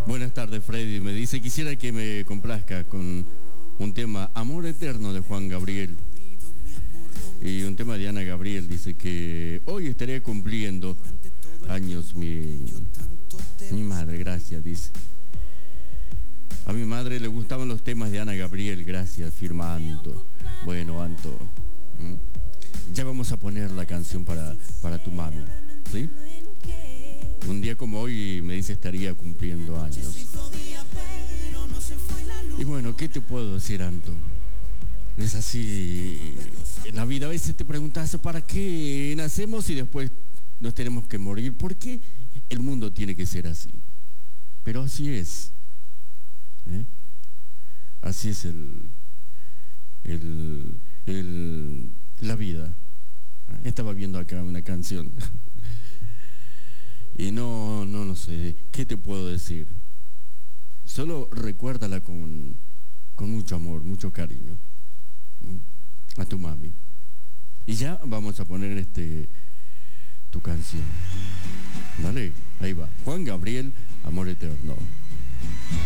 Buenas tardes, Freddy. Me dice, quisiera que me complazca con un tema Amor Eterno de Juan Gabriel. Y un tema de Ana Gabriel. Dice que hoy estaré cumpliendo años mi madre, gracias, dice. A mi madre le gustaban los temas de Ana Gabriel, gracias, firma Anto. Bueno, Anto, ya vamos a poner la canción para tu mami, ¿sí? Un día como hoy, me dice, estaría cumpliendo años. Y bueno, ¿qué te puedo decir, Anto? Es así en la vida. A veces te preguntas, ¿para qué nacemos y después nos tenemos que morir? ¿Por qué el mundo tiene que ser así? Pero así es. Así es la vida. Estaba viendo acá una canción. Y no sé, ¿qué te puedo decir? Solo recuérdala con mucho amor, mucho cariño. A tu mami. Y ya vamos a poner tu canción. Dale, ahí va. Juan Gabriel, Amor Eterno.